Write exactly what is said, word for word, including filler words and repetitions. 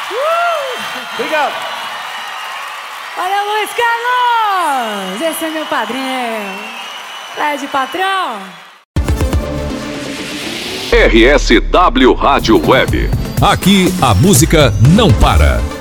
Uh! Obrigado. Valeu, Luiz Carlos! Esse é meu padrinho. É de patrão. R S W Rádio Web. Aqui a música não para.